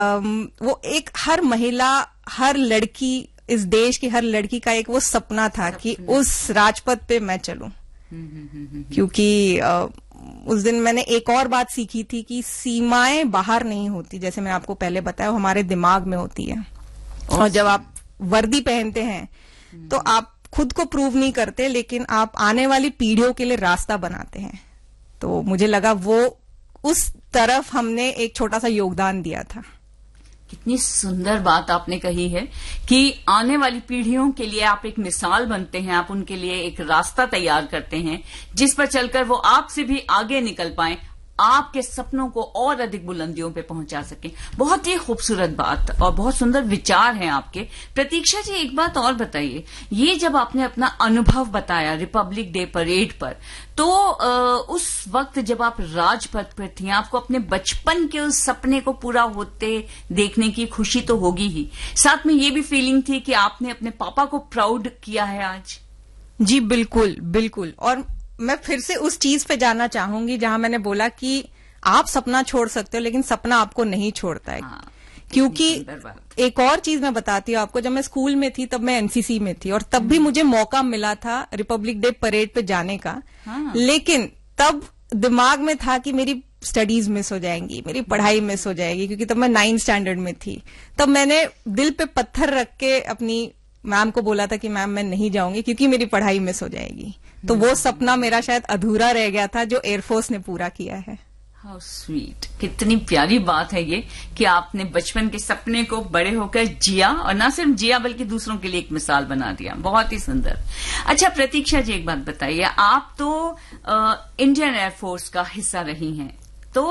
वो एक हर महिला, हर लड़की, इस देश की हर लड़की का एक वो सपना था कि उस राजपथ पे मैं चलूं। क्योंकि उस दिन मैंने एक और बात सीखी थी कि सीमाएं बाहर नहीं होती, जैसे मैं आपको पहले बताया, हमारे दिमाग में होती है। और जब आप वर्दी पहनते हैं तो आप खुद को प्रूव नहीं करते, लेकिन आप आने वाली पीढ़ियों के लिए रास्ता बनाते हैं। तो मुझे लगा वो उस तरफ हमने एक छोटा सा योगदान दिया था। कितनी सुंदर बात आपने कही है कि आने वाली पीढ़ियों के लिए आप एक मिसाल बनते हैं, आप उनके लिए एक रास्ता तैयार करते हैं जिस पर चलकर वो आपसे भी आगे निकल पाएं, आपके सपनों को और अधिक बुलंदियों पे पहुंचा सकें। बहुत ही खूबसूरत बात और बहुत सुंदर विचार हैं आपके। प्रतीक्षा जी, एक बात और बताइए, ये जब आपने अपना अनुभव बताया रिपब्लिक डे परेड पर, तो उस वक्त जब आप राजपथ पर थी, आपको अपने बचपन के उस सपने को पूरा होते देखने की खुशी तो होगी ही, साथ में ये भी फीलिंग थी कि आपने अपने पापा को प्राउड किया है आज? जी बिल्कुल बिल्कुल। और मैं फिर से उस चीज पे जाना चाहूंगी जहां मैंने बोला कि आप सपना छोड़ सकते हो लेकिन सपना आपको नहीं छोड़ता है। क्योंकि एक और चीज मैं बताती हूँ आपको, जब मैं स्कूल में थी तब मैं एनसीसी में थी और तब भी मुझे मौका मिला था रिपब्लिक डे परेड पे जाने का। लेकिन तब दिमाग में था कि मेरी स्टडीज मिस हो जाएंगी, मेरी पढ़ाई मिस हो जाएगी, क्योंकि तब मैं 9th स्टैंडर्ड में थी। तब मैंने दिल पे पत्थर रख के अपनी मैम को बोला था कि मैम मैं नहीं जाऊंगी क्योंकि मेरी पढ़ाई मिस हो जाएगी। तो वो सपना मेरा शायद अधूरा रह गया था जो एयरफोर्स ने पूरा किया है। हाउ स्वीट, कितनी प्यारी बात है ये कि आपने बचपन के सपने को बड़े होकर जिया, और न सिर्फ जिया बल्कि दूसरों के लिए एक मिसाल बना दिया। बहुत ही सुंदर। अच्छा प्रतीक्षा जी, एक बात बताइए, आप तो इंडियन एयरफोर्स का हिस्सा रही हैं, तो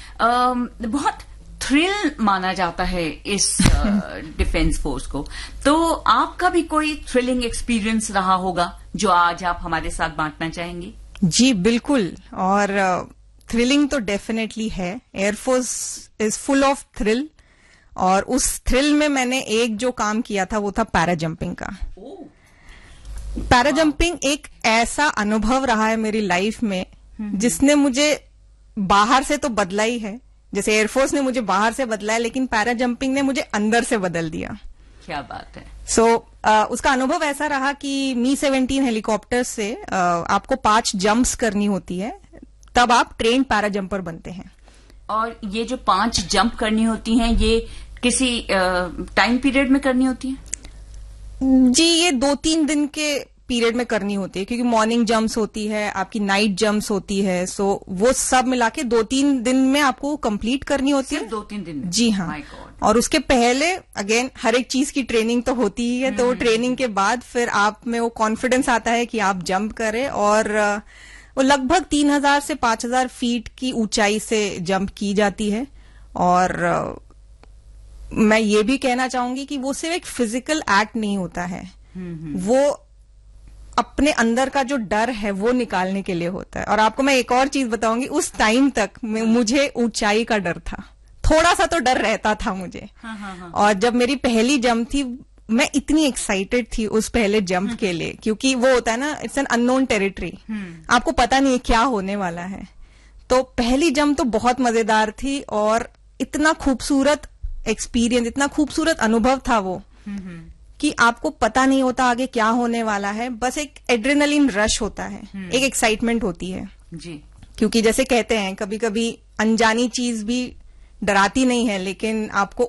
बहुत थ्रिल माना जाता है इस डिफेंस फोर्स को, तो आपका भी कोई थ्रिलिंग एक्सपीरियंस रहा होगा जो आज आप हमारे साथ बांटना चाहेंगी? जी बिल्कुल, और थ्रिलिंग तो डेफिनेटली है। Air force is full of thrill, और उस थ्रिल में मैंने एक जो काम किया था वो था पैरा जंपिंग का। पैरा जंपिंग एक ऐसा अनुभव रहा है मेरी लाइफ में जिसने मुझे बाहर से तो बदला ही है, जैसे एयरफोर्स ने मुझे बाहर से बदला है, लेकिन पैरा जंपिंग ने मुझे अंदर से बदल दिया। क्या बात है। उसका अनुभव ऐसा रहा कि मी-17 हेलीकॉप्टर से आपको 5 जंप्स करनी होती है, तब आप ट्रेन पैरा जंपर बनते हैं। और ये जो 5 जंप करनी होती हैं, ये किसी टाइम पीरियड में करनी होती है? जी, ये 2-3 दिन के पीरियड में करनी होती है, क्योंकि मॉर्निंग जंप्स होती है, आपकी नाइट जंप्स होती है, सो वो सब मिला के 2-3 दिन में आपको कंप्लीट करनी होती है। 2-3 दिन में? जी हाँ। और उसके पहले अगेन हर एक चीज की ट्रेनिंग तो होती ही है, तो ट्रेनिंग के बाद फिर आप में वो कॉन्फिडेंस आता है कि आप जंप करें, और वो लगभग 3000 से 5000 फीट की ऊंचाई से जंप की जाती है। और मैं ये भी कहना चाहूंगी कि वो सिर्फ एक फिजिकल एक्ट नहीं होता है, वो अपने अंदर का जो डर है वो निकालने के लिए होता है। और आपको मैं एक और चीज बताऊंगी, उस टाइम तक मुझे ऊंचाई का डर था, थोड़ा सा तो डर रहता था मुझे। और जब मेरी पहली जंप थी, मैं इतनी एक्साइटेड थी उस पहले जंप के लिए, क्योंकि वो होता है ना, इट्स एन अननोन टेरिटरी, आपको पता नहीं है क्या होने वाला है। तो पहली जंप तो बहुत मजेदार थी, और इतना खूबसूरत एक्सपीरियंस, इतना खूबसूरत अनुभव था वो, कि आपको पता नहीं होता आगे क्या होने वाला है, बस एक एड्रेनलिन रश होता है, एक एक्साइटमेंट होती है जी। क्योंकि जैसे कहते हैं कभी कभी अनजानी चीज भी डराती नहीं है, लेकिन आपको